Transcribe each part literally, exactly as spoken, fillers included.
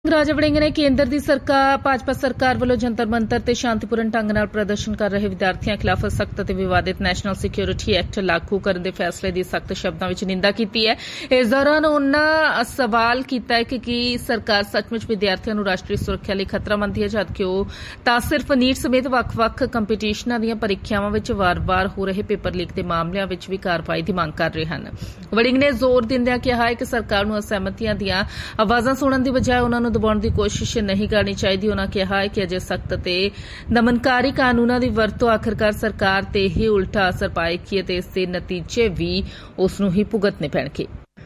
ਰਾਜਾ ਵੜਿੰਗ ਨੇ ਕੇਂਦਰ ਦੀ ਸਰਕਾਰ ਭਾਜਪਾ ਸਰਕਾਰ ਵੱਲੋਂ ਜੰਤਰ ਮੰਤਰ ਤੇ ਸ਼ਾਂਤੀਪੂਰਨ ਢੰਗ ਨਾਲ ਪ੍ਰਦਰਸ਼ਨ ਕਰ ਰਹੇ ਵਿਦਿਆਰਥੀਆਂ ਖਿਲਾਫ ਸਖਤ ਅਤੇ ਵਿਵਾਦਿਤ ਨੈਸ਼ਨਲ ਸਿਕਿਉਰਿਟੀ ਐਕਟ ਲਾਗੂ ਕਰਨ ਦੇ ਫੈਸਲੇ ਦੀ ਸਖਤ ਸ਼ਬਦਾਂ ਵਿੱਚ ਨਿੰਦਾ ਕੀਤੀ ਹੈ। ਇਸ ਦੌਰਾਨ ਉਨ੍ਹਾਂ ਸਵਾਲ ਕੀਤਾ ਹੈ ਕਿ ਕੀ ਸਰਕਾਰ ਸੱਚਮੁੱਚ ਵਿਦਿਆਰਥੀਆਂ ਨੂੰ ਰਾਸ਼ਟਰੀ ਸੁਰੱਖਿਆ ਲਈ ਖਤਰਾ ਮੰਨਦੀ ਹੈ, ਜਦਕਿ ਉਹ ਤਾਂ ਸਿਰਫ ਨੀਟ ਸਮੇਤ ਵੱਖ-ਵੱਖ ਕੰਪੀਟੀਸ਼ਨਾਂ ਦੀਆਂ ਪ੍ਰੀਖਿਆਵਾਂ ਵਿੱਚ ਵਾਰ-ਵਾਰ ਹੋ ਰਹੇ ਪੇਪਰ ਲੀਕ ਦੇ ਮਾਮਲਿਆਂ ਵਿੱਚ ਵੀ ਕਾਰਵਾਈ ਦੀ ਮੰਗ ਕਰ ਰਹੇ ਹਨ। ਵੜਿੰਗ ਨੇ ਜ਼ੋਰ ਦਿੰਦਿਆਂ ਕਿਹਾ ਹੈ ਕਿ ਸਰਕਾਰ ਨੂੰ ਅਸਹਿਮਤੀਆਂ ਦੀਆਂ ਆਵਾਜ਼ਾਂ ਸੁਣਨ ਦੀ ਬਜਾਏ ਉਨ੍ਹਾਂ ਨੂੰ ਦਬਾਉਣ ਦੀ ਕੋਸ਼ਿਸ਼ ਨਹੀਂ ਕਰਨੀ ਚਾਹੀਦੀ। ਉਨ੍ਹਾਂ ਕਿਹਾ ਹੈ ਕਿ ਅਜੇ ਸਖਤ ਅਤੇ ਦਮਨਕਾਰੀ ਕਾਨੂੰਨਾਂ ਦੀ ਵਰਤੋਂ ਆਖਰਕਾਰ ਸਰਕਾਰ ਤੇ ਹੀ ਉਲਟਾ ਅਸਰ ਪਾਏਗੀ ਅਤੇ ਇਸ ਦੇ ਨਤੀਜੇ ਵੀ ਉਸ ਨੂੰ ਹੀ ਭੁਗਤਣੇ ਪੈਣਗੇ।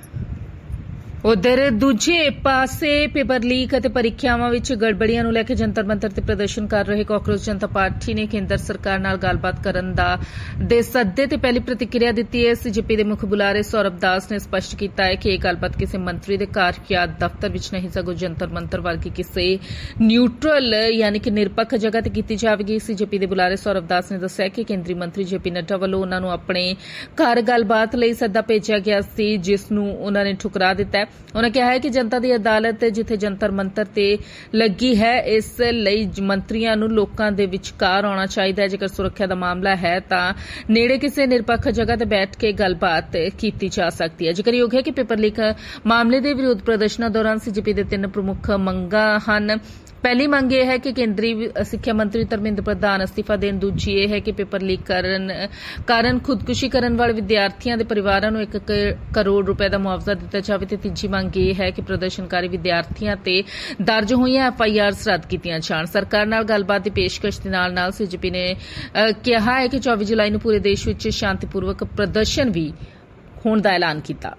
ਉਧਰ ਦੂਜੇ ਪਾਸੇ ਪੇਪਰ ਲੀਕ ਅਤੇ ਪ੍ਰੀਖਿਆਵਾਂ ਵਿੱਚ ਗੜਬੜੀਆਂ ਨੂੰ ਲੈ ਕੇ ਜੰਤਰ ਮੰਤਰ ਤੇ ਪ੍ਰਦਰਸ਼ਨ ਕਰ ਰਹੇ ਕਾਂਗਰਸ ਜਨਤਾ ਪਾਰਟੀ ਨੇ ਕੇਂਦਰ ਸਰਕਾਰ ਨਾਲ ਗੱਲਬਾਤ ਕਰਨ ਦਾ ਦੇ ਸੱਦੇ ਤੇ ਪਹਿਲੀ ਪ੍ਰਤੀਕਿਰਿਆ ਦਿੱਤੀ ਹੈ। ਸੀਜੇਪੀ ਦੇ ਮੁੱਖ ਬੁਲਾਰੇ ਸੌਰਭ ਦਾਸ ਨੇ ਸਪਸ਼ਟ ਕੀਤਾ ਹੈ ਕਿ ਇਹ ਗੱਲਬਾਤ ਕਿਸੇ ਮੰਤਰੀ ਦੇ ਘਰ ਜਾਂ ਦਫ਼ਤਰ ਵਿੱਚ ਨਹੀਂ, ਸਗੋਂ ਜੰਤਰ ਮੰਤਰ ਵਰਗੀ ਕਿਸੇ ਨਿਊਟਰਲ ਯਾਨੀ ਕਿ ਨਿਰਪੱਖ ਜਗ੍ਹਾ ਤੇ ਕੀਤੀ ਜਾਵੇਗੀ। ਸੀਜੇਪੀ ਦੇ ਬੁਲਾਰੇ ਸੌਰਭ ਦਾਸ ਨੇ ਦੱਸਿਆ ਕਿ ਕੇਂਦਰੀ ਮੰਤਰੀ ਜੇਪੀ ਨੱਡਾ ਵੱਲੋਂ ਉਨ੍ਹਾਂ ਨੂੰ ਆਪਣੇ ਘਰ ਗੱਲਬਾਤ ਲਈ ਸੱਦਾ ਭੇਜਿਆ ਗਿਆ ਸੀ, ਜਿਸ ਨੂੰ ਉਨ੍ਹਾਂ ਨੇ ਠੁਕਰਾ ਦਿੱਤਾ ਹੈ। ਉਨ੍ਹਾਂ ਕਿਹਾ ਹੈ ਕਿ ਜਨਤਾ ਦੀ ਅਦਾਲਤ ਜਿੱਥੇ ਜੰਤਰ ਮੰਤਰ ਤੇ ਲੱਗੀ ਹੈ, ਇਸ ਲਈ ਮੰਤਰੀਆਂ ਨੂੰ ਲੋਕਾਂ ਦੇ ਵਿਚਕਾਰ ਆਉਣਾ ਚਾਹੀਦਾ ਹੈ। ਜੇਕਰ ਸੁਰੱਖਿਆ ਦਾ ਮਾਮਲਾ ਹੈ ਤਾਂ ਨੇੜੇ ਕਿਸੇ ਨਿਰਪੱਖ ਜਗ੍ਹਾ ਤੇ ਬੈਠ ਕੇ ਗੱਲਬਾਤ ਕੀਤੀ ਜਾ ਸਕਦੀ ਹੈ। ਜ਼ਿਕਰਯੋਗ ਹੈ ਕਿ ਪੇਪਰ ਲੀਕ ਮਾਮਲੇ ਦੇ ਵਿਰੋਧ ਪ੍ਰਦਰਸ਼ਨਾਂ ਦੌਰਾਨ ਸੀਜੇਪੀ ਦੇ ਤਿੰਨ ਪ੍ਰਮੁੱਖ ਮੰਗਾਂ ਹਨ। ਪਹਿਲੀ ਮੰਗ ਇਹ ਹੈ ਕਿ ਕੇਂਦਰੀ ਸਿੱਖਿਆ ਮੰਤਰੀ ਧਰਮਿੰਦਰ ਪ੍ਰਧਾਨ ਅਸਤੀਫਾ ਦੇਣ। ਦੂਜੀ ਇਹ ਹੈ ਕਿ ਪੇਪਰ ਲੀਕ ਕਰਨ ਕਾਰਨ ਖੁਦਕੁਸ਼ੀ ਕਰਨ ਵਾਲੇ ਵਿਦਿਆਰਥੀਆਂ ਦੇ ਪਰਿਵਾਰਾਂ ਨੂੰ ਇੱਕ ਕਰੋੜ ਰੁਪਏ ਦਾ ਮੁਆਵਜ਼ਾ ਦਿੱਤਾ ਜਾਵੇ ਤੇ ਤੀਜੀ ਮੰਗ ਇਹ ਹੈ ਕਿ ਪ੍ਰਦਰਸ਼ਨਕਾਰੀ ਵਿਦਿਆਰਥੀਆਂ ਤੇ ਦਰਜ ਹੋਈਆਂ ਐਫ ਆਈ ਆਰ ਰੱਦ ਕੀਤੀਆਂ ਜਾਣ। ਸਰਕਾਰ ਨਾਲ ਗੱਲਬਾਤ ਦੀ ਪੇਸ਼ਕਸ਼ ਦੇ ਨਾਲ ਨਾਲ ਸੀਜੇਪੀ ਨੇ ਕਿਹਾ ਹੈ ਕਿ ਚੌਵੀ ਜੁਲਾਈ ਨੂੰ ਪੂਰੇ ਦੇਸ਼ ਵਿੱਚ ਸ਼ਾਂਤੀਪੂਰਵਕ ਪ੍ਰਦਰਸ਼ਨ ਵੀ ਹੋਣ ਦਾ ਐਲਾਨ ਕੀਤਾ।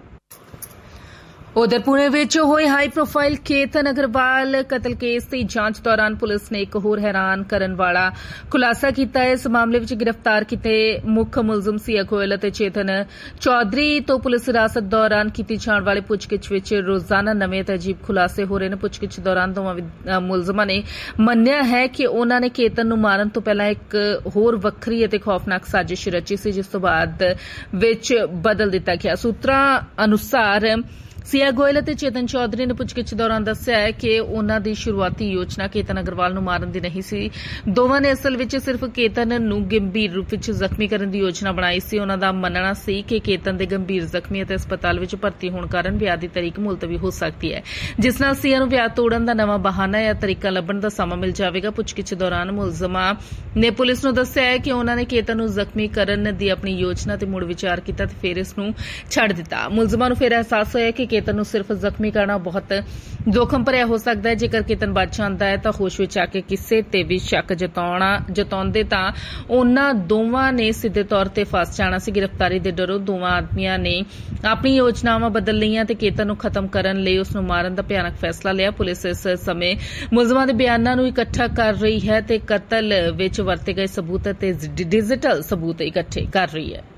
ਉਧਰ ਪੁਣੇ ਵਿੱਚ ਹੋਏ ਹਾਈ ਪ੍ਰੋਫਾਈਲ ਕੇਤਨ ਅਗਰਵਾਲ ਕਤਲ ਕੇਸ ਦੀ ਜਾਂਚ ਦੌਰਾਨ ਪੁਲਿਸ ਨੇ ਇੱਕ ਹੋਰ ਹੈਰਾਨ ਕਰਨ ਵਾਲਾ ਖੁਲਾਸਾ ਕੀਤਾ ਹੈ। ਇਸ ਮਾਮਲੇ ਵਿੱਚ ਗ੍ਰਿਫਤਾਰ ਕੀਤੇ ਮੁੱਖ ਮੁਲਜ਼ਮ ਸੀਆ ਗੋਇਲ ਅਤੇ ਚੇਤਨ ਚੌਧਰੀ ਤੋਂ ਪੁਲਿਸ ਹਿਰਾਸਤ ਦੌਰਾਨ ਕੀਤੀ ਜਾਣ ਵਾਲੀ ਪੁੱਛਗਿੱਛ ਵਿੱਚ ਰੋਜ਼ਾਨਾ ਨਵੇਂ ਅਤੇ ਅਜੀਬ ਖੁਲਾਸੇ ਹੋ ਰਹੇ ਨੇ। ਪੁੱਛਗਿੱਛ ਦੌਰਾਨ ਦੋਵਾਂ ਮੁਲਜ਼ਮਾਂ ਨੇ ਮੰਨਿਆ ਹੈ ਕਿ ਉਨ੍ਹਾਂ ਨੇ ਕੇਤਨ ਨੂੰ ਮਾਰਨ ਤੋਂ ਪਹਿਲਾਂ ਇੱਕ ਹੋਰ ਵੱਖਰੀ ਅਤੇ ਖੌਫਨਾਕ ਸਾਜ਼ਿਸ਼ ਰਚੀ ਸੀ, ਜਿਸ ਤੋਂ ਬਾਅਦ ਵਿੱਚ ਬਦਲ ਦਿੱਤਾ ਗਿਆ। ਸੂਤਰਾਂ ਅਨੁਸਾਰ ਸੀਆ ਗੋਇਲ ਅਤੇ ਚੇਤਨ ਚੌਧਰੀ ਨੇ ਪੁੱਛਗਿੱਛ ਦੌਰਾਨ ਦੱਸਿਆ ਹੈ ਕਿ ਉਨ੍ਹਾਂ ਦੀ ਸ਼ੁਰੂਆਤੀ ਯੋਜਨਾ ਕੇਤਨ ਅਗਰਵਾਲ ਨੂੰ ਮਾਰਨ ਦੀ ਨਹੀਂ ਸੀ। ਦੋਵਾਂ ਨੇ ਅਸਲ ਵਿੱਚ ਸਿਰਫ ਕੇਤਨ ਨੂੰ ਗੰਭੀਰ ਰੂਪ ਵਿੱਚ ਜ਼ਖਮੀ ਕਰਨ ਦੀ ਯੋਜਨਾ ਬਣਾਈ ਸੀ। ਉਨ੍ਹਾਂ ਦਾ ਮੰਨਣਾ ਸੀ ਕਿ ਕੇਤਨ ਦੇ ਗੰਭੀਰ ਜ਼ਖਮੀ ਅਤੇ ਹਸਪਤਾਲ ਵਿੱਚ ਭਰਤੀ ਹੋਣ ਕਾਰਨ ਵਿਆਹ ਦੀ ਤਾਰੀਖ ਮੁਲਤਵੀ ਹੋ ਸਕਦੀ ਹੈ, ਜਿਸ ਨਾਲ ਸੀਆ ਨੂੰ ਵਿਆਹ ਤੋੜਨ ਦਾ ਨਵਾਂ ਬਹਾਨਾ ਜਾਂ ਤਰੀਕਾ ਲੱਭਣ ਦਾ ਸਮਾਂ ਮਿਲ ਜਾਵੇਗਾ। ਪੁੱਛਗਿੱਛ ਦੌਰਾਨ ਮੁਲਜ਼ਮਾਂ ਨੇ ਪੁਲਿਸ ਨੂੰ ਦੱਸਿਆ ਹੈ ਕਿ ਉਨ੍ਹਾਂ ਨੇ ਕੇਤਨ ਨੂੰ ਜ਼ਖਮੀ ਕਰਨ ਦੀ ਆਪਣੀ ਯੋਜਨਾ ਤੇ ਮੁੜ ਵਿਚਾਰ ਕੀਤਾ ਤੇ ਫਿਰ ਇਸ ਨੂੰ ਛੱਡ ਦਿੱਤਾ। ਮੁਲਜ਼ਮਾਂ ਨੂੰ ਫਿਰ ਅਹਿਸਾਸ ਹੋਇਆ ਕਿ ਕੇਤਨ ਨੂੰ ਸਿਰਫ ਜ਼ਖਮੀ ਕਰਨਾ ਬਹੁਤ ਜੋਖਮ ਭਰਿਆ ਹੋ ਸਕਦਾ ਹੈ। ਜੇਕਰ ਕੇਤਨ ਬਚ ਜਾਂਦਾ ਹੈ ਤਾਂ ਹੋਸ਼ ਵਿੱਚ ਆ ਕੇ ਕਿਸੇ ਤੇ ਵੀ ਸ਼ੱਕ ਜਤਾਉਣਾ ਜਤਾਉਂਦੇ ਤਾਂ ਉਨ੍ਹਾਂ ਦੋਵਾਂ ਨੇ ਸਿੱਧੇ ਤੌਰ ਤੇ ਫਸ ਜਾਣਾ ਸੀ। ਗ੍ਰਿਫਤਾਰੀ ਦੇ ਡਰੋਂ ਦੋਵਾਂ ਆਦਮੀਆਂ ਨੇ ਆਪਣੀ ਯੋਜਨਾਵਾਂ ਬਦਲ ਲਈਆਂ ਤੇ ਕੇਤਨ ਨੂੰ ਖਤਮ ਕਰਨ ਲਈ ਉਸ ਨੂੰ ਮਾਰਨ ਦਾ ਭਿਆਨਕ ਫੈਸਲਾ ਲਿਆ। ਪੁਲਿਸ ਇਸ ਸਮੇਂ ਮੁਲਜ਼ਮਾਂ ਦੇ ਬਿਆਨਾਂ ਨੂੰ ਇਕੱਠਾ ਕਰ ਰਹੀ ਹੈ ਤੇ ਕਤਲ ਵਿੱਚ ਵਰਤੇ ਗਏ ਸਬੂਤ ਅਤੇ ਡਿਜੀਟਲ ਸਬੂਤ ਇਕੱਠੇ ਕਰ ਰਹੀ ਹੈ।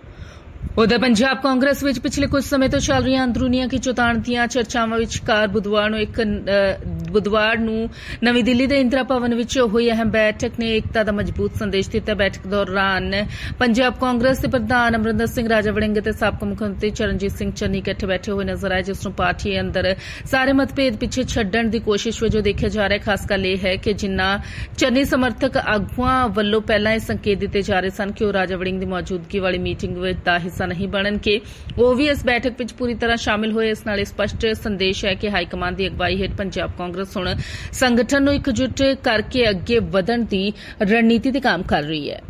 ਉਧਰ ਪੰਜਾਬ ਕਾਂਗਰਸ ਵਿੱਚ ਪਿਛਲੇ ਕੁਝ ਸਮੇਂ ਤੋਂ ਚੱਲ ਰਹੀਆਂ ਅੰਦਰੂਨੀਆਂ ਖਿੱਚੋਤਾਣ ਦੀਆਂ ਚਰਚਾਵਾਂ ਵਿਚਕਾਰ ਬੁੱਧਵਾਰ ਨੂੰ ਇੱਕ ਬੁੱਧਵਾਰ ਨੂੰ ਨਵੀਂ ਦਿੱਲੀ ਦੇ ਇੰਦਰਾ ਭਵਨ ਵਿੱਚ ਹੋਈ ਅਹਿਮ ਬੈਠਕ ਨੇ ਏਕਤਾ ਦਾ ਮਜ਼ਬੂਤ ਸੰਦੇਸ਼ ਦਿੱਤਾ। ਬੈਠਕ ਦੌਰਾਨ ਪੰਜਾਬ ਕਾਂਗਰਸ ਦੇ ਪ੍ਰਧਾਨ ਅਮਰਿੰਦਰ ਸਿੰਘ ਰਾਜਾ ਵੜਿੰਗ ਅਤੇ ਸਾਬਕਾ ਮੁੱਖ ਮੰਤਰੀ ਚਰਨਜੀਤ ਸਿੰਘ ਚੰਨੀ ਇਕੱਠੇ ਬੈਠੇ ਹੋਏ ਨਜ਼ਰ ਆਏ, ਜਿਸ ਨੂੰ ਪਾਰਟੀ ਅੰਦਰ ਸਾਰੇ ਮਤਭੇਦ ਪਿੱਛੇ ਛੱਡਣ ਦੀ ਕੋਸ਼ਿਸ਼ ਵਜੋਂ ਦੇਖਿਆ ਜਾ ਰਿਹਾ। ਖਾਸ ਗੱਲ ਇਹ ਹੈ ਕਿ ਜਿਨ੍ਹਾਂ ਚੰਨੀ ਸਮਰਥਕ ਆਗੂਆਂ ਵੱਲੋਂ ਪਹਿਲਾਂ ਇਹ ਸੰਕੇਤ ਦਿੱਤੇ ਜਾ ਰਹੇ ਸਨ ਕਿ ਉਹ ਰਾਜਾ ਵੜਿੰਗ ਦੀ ਮੌਜੂਦਗੀ ਵਾਲੀ ਮੀਟਿੰਗ ਵਿੱਚ ਦਾ ਹਿੱਸਾ ਨਹੀਂ ਬਣਨਗੇ, ਉਹ ਵੀ ਇਸ ਬੈਠਕ ਵਿੱਚ ਪੂਰੀ ਤਰ੍ਹਾਂ ਸ਼ਾਮਿਲ ਹੋਏ। ਇਸ ਨਾਲ ਇਹ ਸਪਸ਼ਟ ਸੰਦੇਸ਼ ਹੈ ਕਿ ਹਾਈ ਕਮਾਂਡ ਦੀ ਅਗਵਾਈ ਹੇਠ ਪੰਜਾਬ ਕਾਂਗਰਸ ਹੁਣ ਸੰਗਠਨ ਨੂੰ ਇਕਜੁੱਟ ਕਰਕੇ ਅੱਗੇ ਵਧਣ ਦੀ ਰਣਨੀਤੀ ਤੇ ਕੰਮ ਕਰ ਰਹੀ ਹੈ।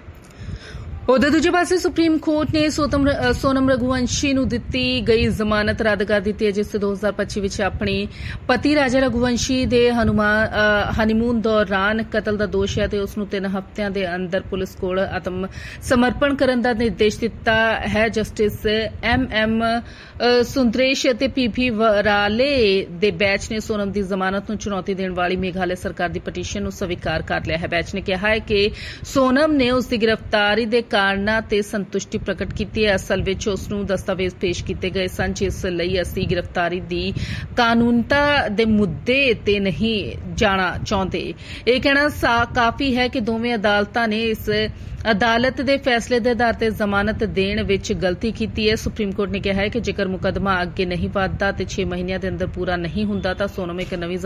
ਉਧਰ ਦੂਜੇ ਪਾਸੇ ਸੁਪਰੀਮ ਕੋਰਟ ਨੇ ਸੋਨਮ ਰਘੁਵੰਸ਼ੀ ਨੂੰ ਦਿੱਤੀ ਗਈ ਜ਼ਮਾਨਤ ਰੱਦ ਕਰ ਦਿੱਤੀ ਹੈ, ਜਿਸ ਦੋ ਹਜ਼ਾਰ ਪੱਚੀ ਵਿੱਚ ਆਪਣੀ ਪਤੀ ਰਾਜਾ ਰਘੁਵੰਸ਼ੀ ਦੇ ਹਨੀਮੂਨ ਦੌਰਾਨ ਕਤਲ ਦਾ ਦੋਸ਼ ਹੈ ਤੇ ਉਸ ਨੂੰ ਤਿੰਨ ਹਫ਼ਤਿਆਂ ਦੇ ਅੰਦਰ ਪੁਲਿਸ ਕੋਲ ਆਤਮ ਸਮਰਪਣ ਕਰਨ ਦਾ ਨਿਰਦੇਸ਼ ਦਿੱਤਾ ਹੈ। ਜਸਟਿਸ ਐਮ ਐਮ ਸੁੰਦਰੇਸ਼ ਅਤੇ ਪੀ ਪੀ ਵਰਾਲੇ ਦੇ ਬੈਂਚ ਨੇ ਸੋਨਮ ਦੀ ਜ਼ਮਾਨਤ ਨੂੰ ਚੁਣੌਤੀ ਦੇਣ ਵਾਲੀ ਮੇਘਾਲਿਆ ਸਰਕਾਰ ਦੀ ਪਟੀਸ਼ਨ ਨੂੰ ਸਵੀਕਾਰ ਕਰ ਲਿਆ ਹੈ। ਬੈਂਚ ਨੇ ਕਿਹਾ ਹੈ ਕਿ ਸੋਨਮ ਨੇ ਉਸ ਦੀ ਗ੍ਰਿਫਤਾਰੀ ਦੇ ਕਾਰਨਾਂ ਤੇ ਸੰਤੁਸ਼ਟੀ ਪ੍ਰਗਟ ਕੀਤੀ ਹੈ। ਅਸਲ ਵਿੱਚ ਉਸ ਨੂੰ ਦਸਤਾਵੇਜ਼ ਪੇਸ਼ ਕੀਤੇ ਗਏ ਸਨ, ਜਿਸ ਲਈ ਅਸੀਂ ਗ੍ਰਿਫਤਾਰੀ ਦੀ ਕਾਨੂੰਨਤਾ ਦੇ ਮੁੱਦੇ ਤੇ ਨਹੀਂ ਜਾਣਾ ਚਾਹੁੰਦੇ। ਇਹ ਕਹਿਣਾ ਕਾਫੀ ਹੈ ਕਿ ਦੋਵੇਂ ਅਦਾਲਤਾਂ ਨੇ ਇਸ ਅਦਾਲਤ ਦੇ ਫੈਸਲੇ ਦੇ ਆਧਾਰ ਤੇ ਜ਼ਮਾਨਤ ਦੇਣ ਵਿੱਚ ਗਲਤੀ ਕੀਤੀ ਹੈ। ਸੁਪਰੀਮ ਕੋਰਟ ਨੇ ਕਿਹਾ ਹੈ ਕਿ ਜੇਕਰ ਮੁਕੱਦਮਾ ਅੱਗੇ ਨਹੀਂ ਵਧਦਾ ਤੇ ਛੇ ਮਹੀਨਿਆਂ ਦੇ ਅੰਦਰ ਪੂਰਾ ਨਹੀਂ ਹੁੰਦਾ ਤਾਂ ਸੋਨਮ ਇੱਕ ਨਵੀਂ